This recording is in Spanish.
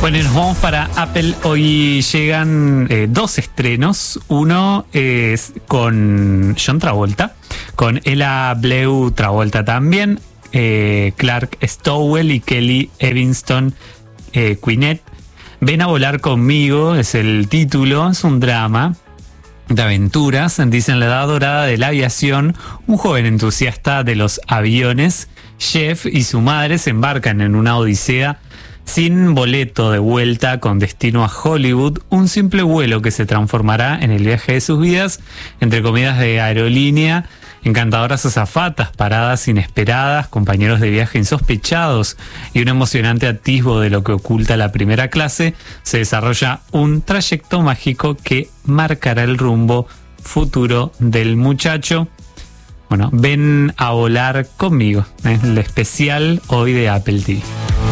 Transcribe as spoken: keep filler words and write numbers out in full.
Bueno, nos vamos para Apple. Hoy llegan eh, dos estrenos. Uno es con John Travolta, con Ella Bleu Travolta también, eh, Clark Stowell y Kelly Evanston eh, Quinet. Ven a volar conmigo, es el título. Es un drama de aventuras. Dice: en la edad dorada de la aviación, un joven entusiasta de los aviones, Jeff, y su madre se embarcan en una odisea sin boleto de vuelta con destino a Hollywood, un simple vuelo que se transformará en el viaje de sus vidas, entre comidas de aerolínea, encantadoras azafatas, paradas inesperadas, compañeros de viaje insospechados y un emocionante atisbo de lo que oculta la primera clase. Se desarrolla un trayecto mágico que marcará el rumbo futuro del muchacho. Bueno, ven a volar conmigo, es el especial hoy de Apple T V.